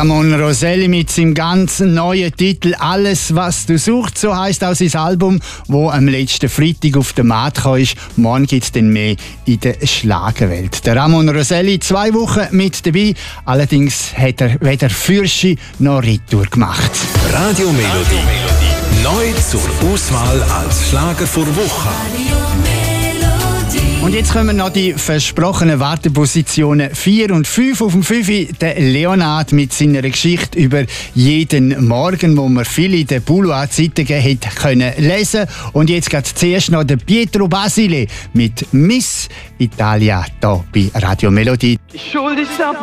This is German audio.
Ramon Roselli mit seinem ganz neuen Titel «Alles, was du suchst», so heisst auch sein Album, wo am letzten Freitag auf den Markt kam. Morgen gibt es dann mehr in der Schlagerwelt. Der Ramon Roselli 2 Wochen mit dabei, allerdings hat er weder Fürschi noch Retour gemacht. Radio Melodie. Neu zur Auswahl als Schlager vor Woche. Und jetzt kommen noch die versprochenen Wartepositionen 4 und 5. Auf dem 5 der Leonard mit seiner Geschichte über jeden Morgen, wo man viele in den Boulevard-Zeitungen hätte können lesen. Und jetzt geht zuerst noch der Pietro Basile mit Miss Italia hier bei Radio Melodie.